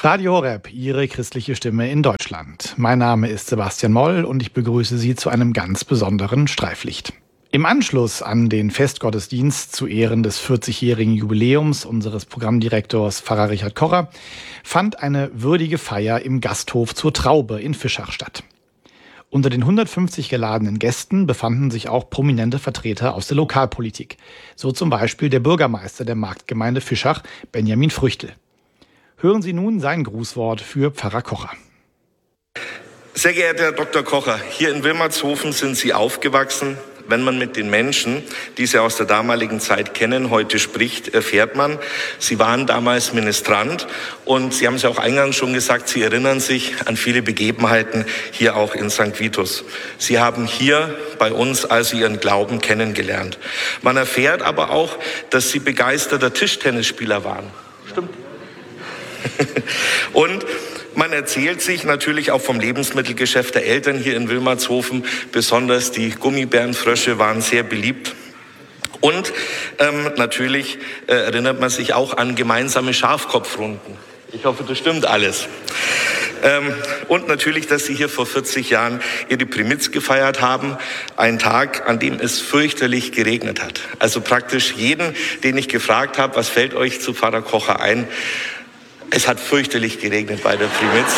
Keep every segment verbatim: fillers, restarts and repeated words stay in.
Radio Horeb, Ihre christliche Stimme in Deutschland. Mein Name ist Sebastian Moll und ich begrüße Sie zu einem ganz besonderen Streiflicht. Im Anschluss an den Festgottesdienst zu Ehren des vierzigjährigen Jubiläums unseres Programmdirektors Pfarrer Richard Kocher fand eine würdige Feier im Gasthof zur Traube in Fischach statt. Unter den hundertfünfzig geladenen Gästen befanden sich auch prominente Vertreter aus der Lokalpolitik, so zum Beispiel der Bürgermeister der Marktgemeinde Fischach, Benjamin Früchtel. Hören Sie nun sein Grußwort für Pfarrer Kocher. Sehr geehrter Herr Doktor Kocher, hier in Wilmershofen sind Sie aufgewachsen. Wenn man mit den Menschen, die Sie aus der damaligen Zeit kennen, heute spricht, erfährt man, Sie waren damals Ministrant und Sie haben es ja auch eingangs schon gesagt, Sie erinnern sich an viele Begebenheiten hier auch in Sankt Vitus. Sie haben hier bei uns also Ihren Glauben kennengelernt. Man erfährt aber auch, dass Sie begeisterter Tischtennisspieler waren. Stimmt. Und man erzählt sich natürlich auch vom Lebensmittelgeschäft der Eltern hier in Wilmershofen. Besonders die Gummibärenfrösche waren sehr beliebt. Und ähm, natürlich äh, erinnert man sich auch an gemeinsame Schafkopfrunden. Ich hoffe, das stimmt alles. Ähm, und natürlich, dass Sie hier vor vierzig Jahren Ihre Primiz gefeiert haben. Ein Tag, an dem es fürchterlich geregnet hat. Also praktisch jeden, den ich gefragt habe, was fällt euch zu Pfarrer Kocher ein? Es hat fürchterlich geregnet bei der Primiz.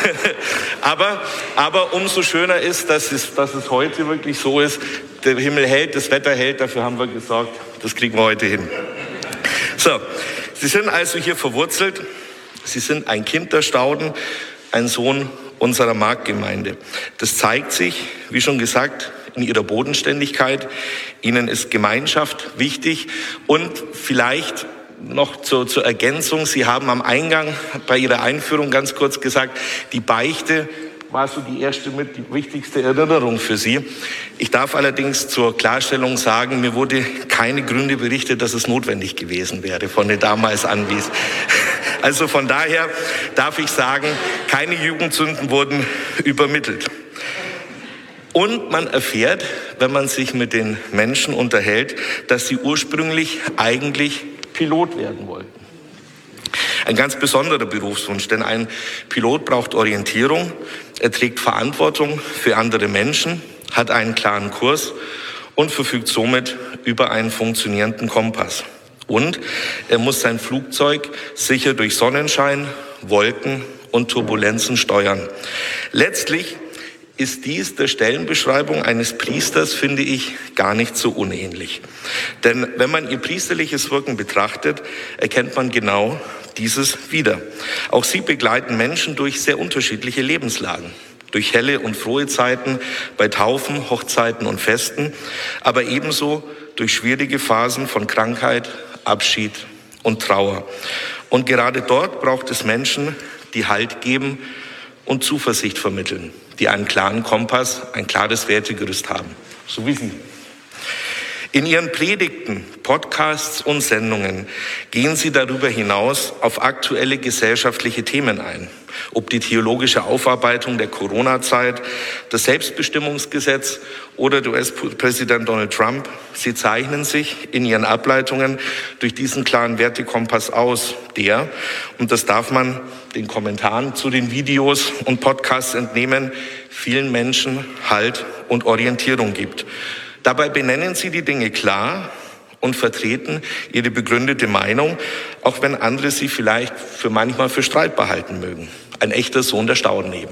aber, aber umso schöner ist, dass es, dass es heute wirklich so ist. Der Himmel hält, das Wetter hält, dafür haben wir gesorgt. Das kriegen wir heute hin. So, Sie sind also hier verwurzelt. Sie sind ein Kind der Stauden, ein Sohn unserer Marktgemeinde. Das zeigt sich, wie schon gesagt, in Ihrer Bodenständigkeit. Ihnen ist Gemeinschaft wichtig und vielleicht noch zur, zur Ergänzung, Sie haben am Eingang bei Ihrer Einführung ganz kurz gesagt, die Beichte war so die erste mit, die wichtigste Erinnerung für Sie. Ich darf allerdings zur Klarstellung sagen, mir wurde keine Gründe berichtet, dass es notwendig gewesen wäre von den damals Anwesenden. Also von daher darf ich sagen, keine Jugendsünden wurden übermittelt. Und man erfährt, wenn man sich mit den Menschen unterhält, dass sie ursprünglich eigentlich Pilot werden wollten. Ein ganz besonderer Berufswunsch, denn ein Pilot braucht Orientierung, er trägt Verantwortung für andere Menschen, hat einen klaren Kurs und verfügt somit über einen funktionierenden Kompass. Und er muss sein Flugzeug sicher durch Sonnenschein, Wolken und Turbulenzen steuern. Letztlich ist dies der Stellenbeschreibung eines Priesters, finde ich, gar nicht so unähnlich. Denn wenn man ihr priesterliches Wirken betrachtet, erkennt man genau dieses wieder. Auch sie begleiten Menschen durch sehr unterschiedliche Lebenslagen. Durch helle und frohe Zeiten, bei Taufen, Hochzeiten und Festen, aber ebenso durch schwierige Phasen von Krankheit, Abschied und Trauer. Und gerade dort braucht es Menschen, die Halt geben und Zuversicht vermitteln, die einen klaren Kompass, ein klares Wertegerüst haben, so wie Sie. In Ihren Predigten, Podcasts und Sendungen gehen Sie darüber hinaus auf aktuelle gesellschaftliche Themen ein. Ob die theologische Aufarbeitung der Corona-Zeit, das Selbstbestimmungsgesetz oder der U S-Präsident Donald Trump. Sie zeichnen sich in Ihren Ableitungen durch diesen klaren Wertekompass aus, der, und das darf man den Kommentaren zu den Videos und Podcasts entnehmen, vielen Menschen Halt und Orientierung gibt. Dabei benennen Sie die Dinge klar und vertreten Ihre begründete Meinung, auch wenn andere sie vielleicht für manchmal für streitbar halten mögen. Ein echter Sohn der Stauden eben.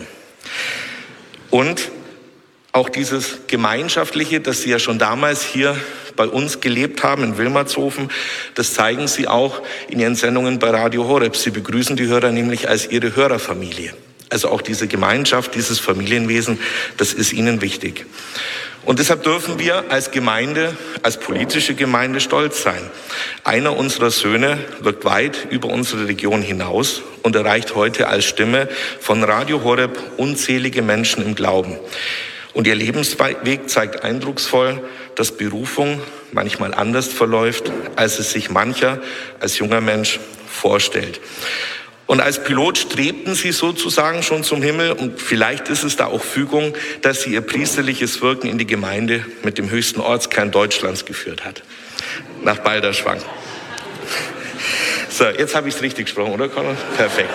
Und auch dieses Gemeinschaftliche, das Sie ja schon damals hier bei uns gelebt haben, in Wilmershofen, das zeigen Sie auch in Ihren Sendungen bei Radio Horeb. Sie begrüßen die Hörer nämlich als Ihre Hörerfamilie. Also auch diese Gemeinschaft, dieses Familienwesen, das ist Ihnen wichtig. Und deshalb dürfen wir als Gemeinde, als politische Gemeinde stolz sein. Einer unserer Söhne wirkt weit über unsere Region hinaus und erreicht heute als Stimme von Radio Horeb unzählige Menschen im Glauben. Und ihr Lebensweg zeigt eindrucksvoll, dass Berufung manchmal anders verläuft, als es sich mancher als junger Mensch vorstellt. Und als Pilot strebten sie sozusagen schon zum Himmel und vielleicht ist es da auch Fügung, dass sie ihr priesterliches Wirken in die Gemeinde mit dem höchsten Ortskern Deutschlands geführt hat, nach Balderschwang. So, jetzt habe ich es richtig gesprochen, oder Conor? Perfekt.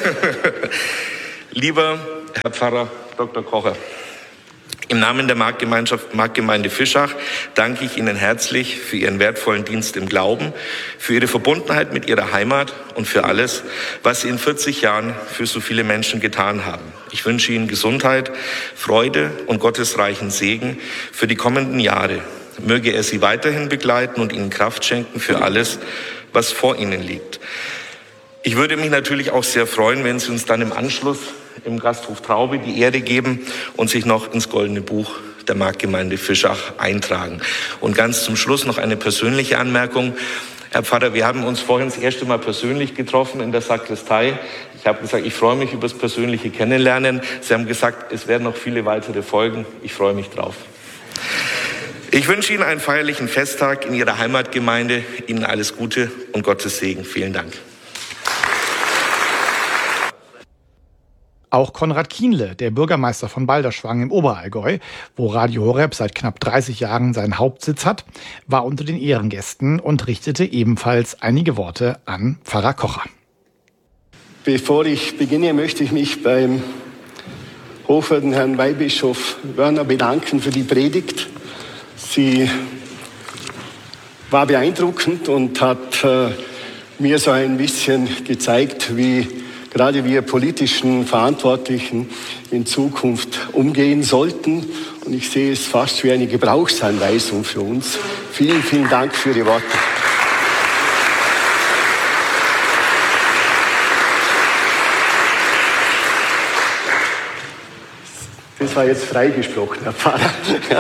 Lieber Herr Pfarrer Doktor Kocher, im Namen der Marktgemeinschaft, Marktgemeinde Fischach danke ich Ihnen herzlich für Ihren wertvollen Dienst im Glauben, für Ihre Verbundenheit mit Ihrer Heimat und für alles, was Sie in vierzig Jahren für so viele Menschen getan haben. Ich wünsche Ihnen Gesundheit, Freude und gottesreichen Segen für die kommenden Jahre. Möge er Sie weiterhin begleiten und Ihnen Kraft schenken für alles, was vor Ihnen liegt. Ich würde mich natürlich auch sehr freuen, wenn Sie uns dann im Anschluss im Gasthof Traube die Ehre geben und sich noch ins Goldene Buch der Marktgemeinde Fischach eintragen. Und ganz zum Schluss noch eine persönliche Anmerkung. Herr Pfarrer, wir haben uns vorhin das erste Mal persönlich getroffen in der Sakristei. Ich habe gesagt, ich freue mich über das persönliche Kennenlernen. Sie haben gesagt, es werden noch viele weitere folgen. Ich freue mich drauf. Ich wünsche Ihnen einen feierlichen Festtag in Ihrer Heimatgemeinde. Ihnen alles Gute und Gottes Segen. Vielen Dank. Auch Konrad Kienle, der Bürgermeister von Balderschwang im Oberallgäu, wo Radio Horeb seit knapp dreißig Jahren seinen Hauptsitz hat, war unter den Ehrengästen und richtete ebenfalls einige Worte an Pfarrer Kocher. Bevor ich beginne, möchte ich mich beim hochverehrten Herrn Weihbischof Wörner bedanken für die Predigt. Sie war beeindruckend und hat äh, mir so ein bisschen gezeigt, wie gerade wir politischen Verantwortlichen in Zukunft umgehen sollten. Und ich sehe es fast wie eine Gebrauchsanweisung für uns. Vielen, vielen Dank für Ihre Worte. Das war jetzt freigesprochen, Herr Pfarrer.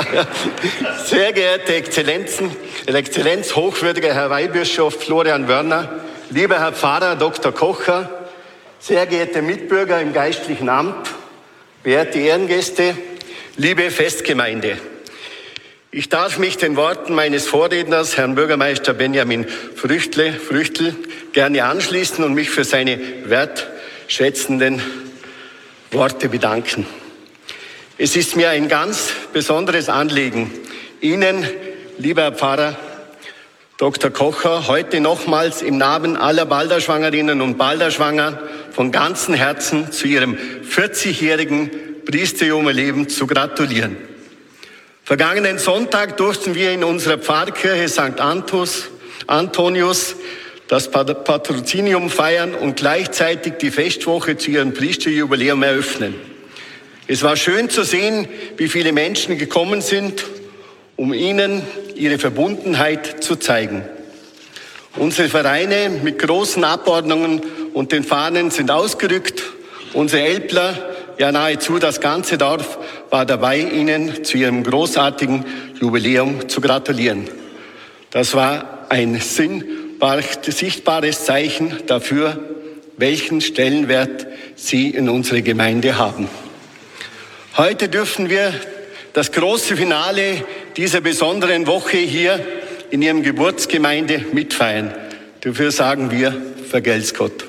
Sehr geehrte Exzellenzen, Exzellenz, hochwürdiger Herr Weihbischof Florian Wörner, lieber Herr Pfarrer Doktor Kocher, sehr geehrte Mitbürger im geistlichen Amt, verehrte Ehrengäste, liebe Festgemeinde. Ich darf mich den Worten meines Vorredners, Herrn Bürgermeister Benjamin Früchtle, Früchtl, gerne anschließen und mich für seine wertschätzenden Worte bedanken. Es ist mir ein ganz besonderes Anliegen, Ihnen, lieber Herr Pfarrer Doktor Kocher, heute nochmals im Namen aller Balderschwangerinnen und Balderschwanger von ganzem Herzen zu Ihrem vierzigjährigen Priesterjubiläum zu gratulieren. Vergangenen Sonntag durften wir in unserer Pfarrkirche Sankt Antos, Antonius das Patrozinium feiern und gleichzeitig die Festwoche zu Ihrem Priesterjubiläum eröffnen. Es war schön zu sehen, wie viele Menschen gekommen sind, um Ihnen ihre Verbundenheit zu zeigen. Unsere Vereine mit großen Abordnungen und den Fahnen sind ausgerückt. Unsere Älpler, ja nahezu das ganze Dorf, war dabei, Ihnen zu Ihrem großartigen Jubiläum zu gratulieren. Das war ein sichtbares Zeichen dafür, welchen Stellenwert Sie in unserer Gemeinde haben. Heute dürfen wir das große Finale dieser besonderen Woche hier in Ihrem Geburtsgemeinde mitfeiern. Dafür sagen wir, vergelt's Gott.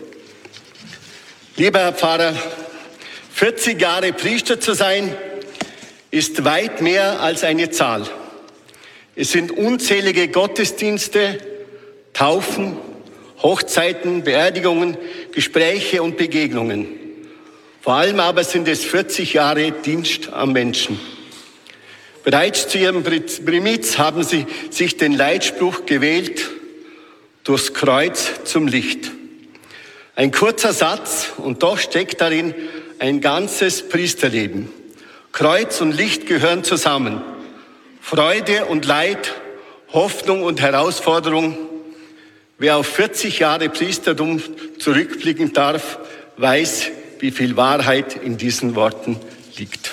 Lieber Herr Pfarrer, vierzig Jahre Priester zu sein, ist weit mehr als eine Zahl. Es sind unzählige Gottesdienste, Taufen, Hochzeiten, Beerdigungen, Gespräche und Begegnungen. Vor allem aber sind es vierzig Jahre Dienst am Menschen. Bereits zu Ihrem Primitz haben Sie sich den Leitspruch gewählt, durchs Kreuz zum Licht. Ein kurzer Satz und doch steckt darin ein ganzes Priesterleben. Kreuz und Licht gehören zusammen. Freude und Leid, Hoffnung und Herausforderung. Wer auf vierzig Jahre Priestertum zurückblicken darf, weiß, wie viel Wahrheit in diesen Worten liegt.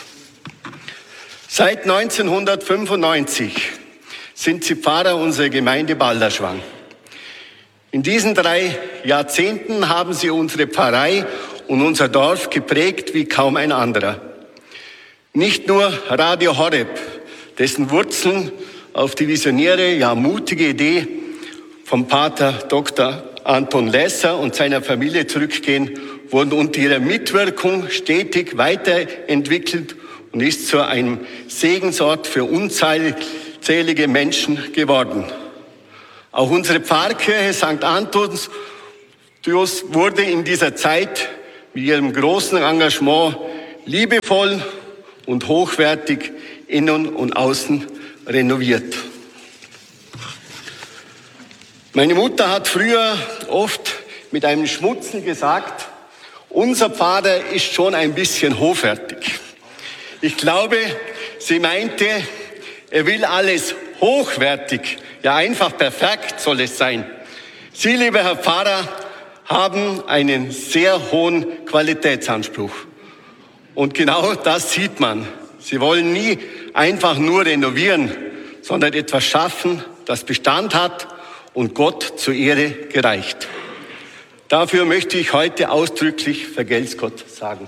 Seit neunzehnhundertfünfundneunzig sind Sie Pfarrer unserer Gemeinde Balderschwang. In diesen drei Jahrzehnten haben Sie unsere Pfarrei und unser Dorf geprägt wie kaum ein anderer. Nicht nur Radio Horeb, dessen Wurzeln auf die visionäre, ja mutige Idee vom Pater Doktor Anton Lesser und seiner Familie zurückgehen, wurden unter ihrer Mitwirkung stetig weiterentwickelt und ist zu einem Segensort für unzählige Menschen geworden. Auch unsere Pfarrkirche Sankt Antons wurde in dieser Zeit mit ihrem großen Engagement liebevoll und hochwertig innen und außen renoviert. Meine Mutter hat früher oft mit einem Schmunzeln gesagt, unser Pfarrer ist schon ein bisschen hochwertig. Ich glaube, sie meinte, er will alles hochwertig, ja einfach perfekt soll es sein. Sie, lieber Herr Pfarrer, haben einen sehr hohen Qualitätsanspruch. Und genau das sieht man. Sie wollen nie einfach nur renovieren, sondern etwas schaffen, das Bestand hat und Gott zur Ehre gereicht. Dafür möchte ich heute ausdrücklich vergelt's Gott sagen.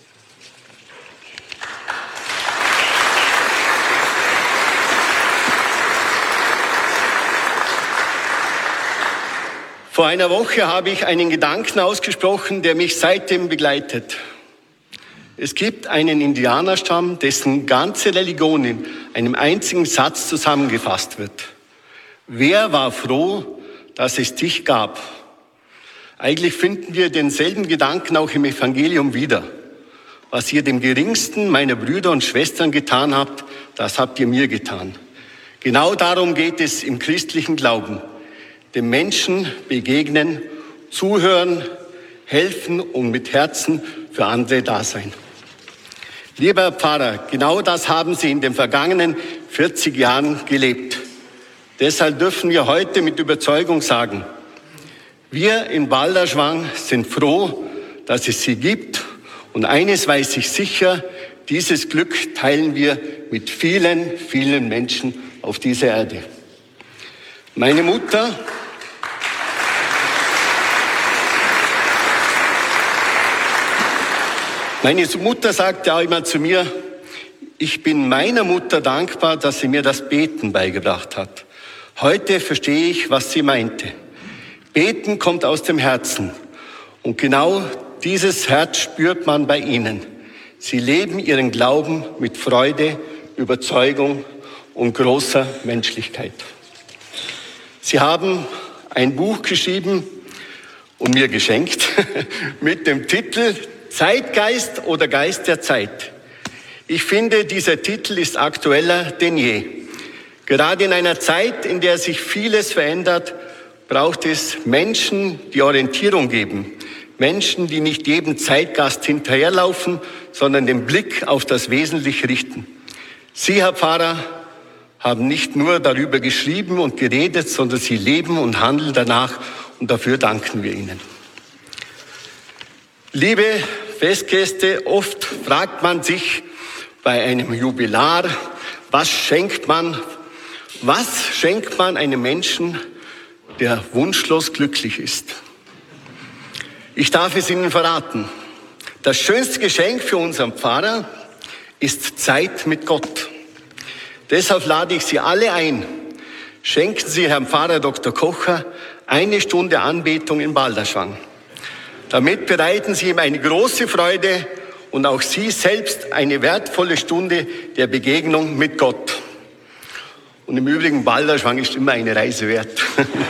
Vor einer Woche habe ich einen Gedanken ausgesprochen, der mich seitdem begleitet. Es gibt einen Indianerstamm, dessen ganze Religion in einem einzigen Satz zusammengefasst wird. Wer war froh, dass es dich gab? Eigentlich finden wir denselben Gedanken auch im Evangelium wieder. Was ihr dem geringsten meiner Brüder und Schwestern getan habt, das habt ihr mir getan. Genau darum geht es im christlichen Glauben. Dem Menschen begegnen, zuhören, helfen und mit Herzen für andere da sein. Lieber Herr Pfarrer, genau das haben Sie in den vergangenen vierzig Jahren gelebt. Deshalb dürfen wir heute mit Überzeugung sagen, wir in Balderschwang sind froh, dass es Sie gibt. Und eines weiß ich sicher, dieses Glück teilen wir mit vielen, vielen Menschen auf dieser Erde. Meine Mutter, meine Mutter sagte auch immer zu mir, ich bin meiner Mutter dankbar, dass sie mir das Beten beigebracht hat. Heute verstehe ich, was sie meinte. Beten kommt aus dem Herzen. Und genau dieses Herz spürt man bei Ihnen. Sie leben Ihren Glauben mit Freude, Überzeugung und großer Menschlichkeit. Sie haben ein Buch geschrieben und mir geschenkt mit dem Titel Zeitgeist oder Geist der Zeit. Ich finde, dieser Titel ist aktueller denn je. Gerade in einer Zeit, in der sich vieles verändert, braucht es Menschen, die Orientierung geben. Menschen, die nicht jedem Zeitgeist hinterherlaufen, sondern den Blick auf das Wesentliche richten. Sie, Herr Pfarrer, haben nicht nur darüber geschrieben und geredet, sondern Sie leben und handeln danach und dafür danken wir Ihnen. Liebe Festgäste, oft fragt man sich bei einem Jubilar, was schenkt man, was schenkt man einem Menschen, der wunschlos glücklich ist? Ich darf es Ihnen verraten. Das schönste Geschenk für unseren Pfarrer ist Zeit mit Gott. Deshalb lade ich Sie alle ein. Schenken Sie Herrn Pfarrer Doktor Kocher eine Stunde Anbetung in Balderschwang. Damit bereiten Sie ihm eine große Freude und auch Sie selbst eine wertvolle Stunde der Begegnung mit Gott. Und im Übrigen, Balderschwang ist immer eine Reise wert.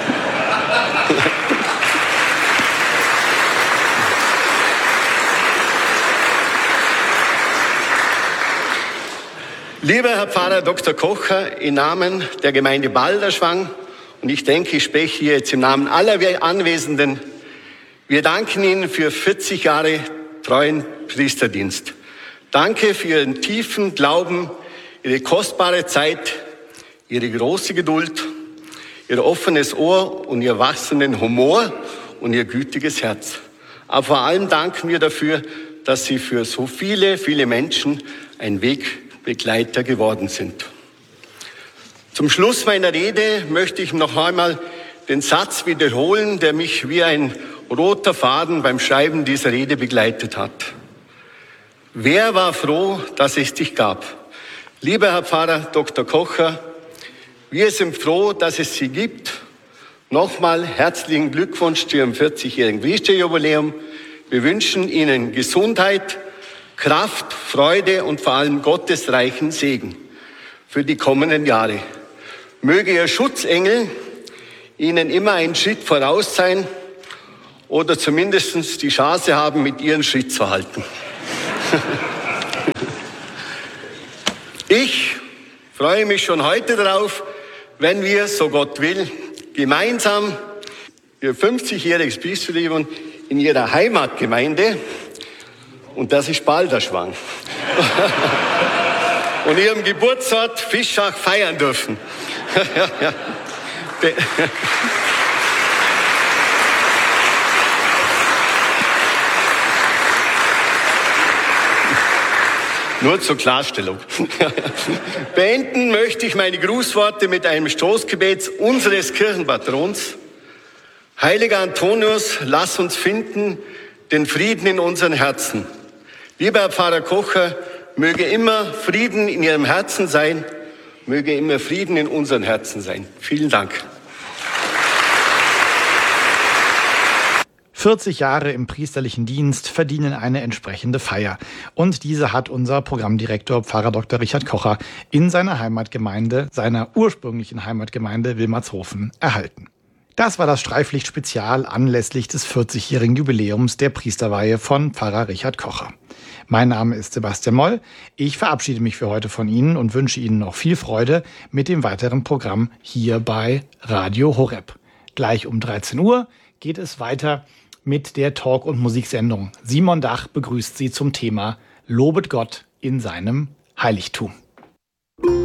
Lieber Herr Pfarrer Doktor Kocher, im Namen der Gemeinde Balderschwang, und ich denke, ich spreche hier jetzt im Namen aller Anwesenden, wir danken Ihnen für vierzig Jahre treuen Priesterdienst. Danke für Ihren tiefen Glauben, Ihre kostbare Zeit, Ihre große Geduld, Ihr offenes Ohr und Ihr wachsenden Humor und Ihr gütiges Herz. Aber vor allem danken wir dafür, dass Sie für so viele, viele Menschen ein Wegbegleiter geworden sind. Zum Schluss meiner Rede möchte ich noch einmal den Satz wiederholen, der mich wie ein roter Faden beim Schreiben dieser Rede begleitet hat. Wer war froh, dass es dich gab? Lieber Herr Pfarrer Doktor Kocher, wir sind froh, dass es Sie gibt. Nochmal herzlichen Glückwunsch zu Ihrem vierzigjährigen Priesterjubiläum. Wir wünschen Ihnen Gesundheit, Kraft, Freude und vor allem gottesreichen Segen für die kommenden Jahre. Möge Ihr Schutzengel Ihnen immer einen Schritt voraus sein oder zumindest die Chance haben, mit ihren Schritt zu halten. Ich freue mich schon heute darauf, wenn wir, so Gott will, gemeinsam ihr fünfzigjähriges Priesterleben in ihrer Heimatgemeinde, und das ist Balderschwang, und ihrem Geburtsort Fischach feiern dürfen. Nur zur Klarstellung. Beenden möchte ich meine Grußworte mit einem Stoßgebet unseres Kirchenpatrons. Heiliger Antonius, lass uns finden den Frieden in unseren Herzen. Lieber Herr Pfarrer Kocher, möge immer Frieden in Ihrem Herzen sein, möge immer Frieden in unseren Herzen sein. Vielen Dank. vierzig Jahre im priesterlichen Dienst verdienen eine entsprechende Feier. Und diese hat unser Programmdirektor Pfarrer Doktor Richard Kocher in seiner Heimatgemeinde, seiner ursprünglichen Heimatgemeinde Wilmershofen, erhalten. Das war das Streiflicht-Spezial anlässlich des vierzigjährigen Jubiläums der Priesterweihe von Pfarrer Richard Kocher. Mein Name ist Sebastian Moll. Ich verabschiede mich für heute von Ihnen und wünsche Ihnen noch viel Freude mit dem weiteren Programm hier bei Radio Horeb. Gleich um dreizehn Uhr geht es weiter mit der Talk- und Musiksendung. Simon Dach begrüßt Sie zum Thema Lobet Gott in seinem Heiligtum.